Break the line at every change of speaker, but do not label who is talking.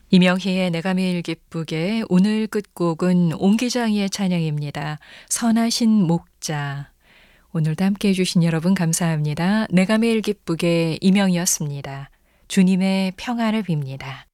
이명희의 내가 매일 기쁘게 오늘 끝곡은 옹기장이의 찬양입니다. 선하신 목자. 오늘도 함께해 주신 여러분 감사합니다. 내가 매일 기쁘게 이명희였습니다. 주님의 평안을 빕니다.